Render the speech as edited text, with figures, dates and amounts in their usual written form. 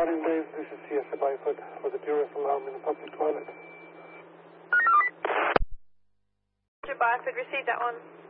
morning, Dave. This is CSA Byford for the Duress alarm in the public toilet. Byford, received that one.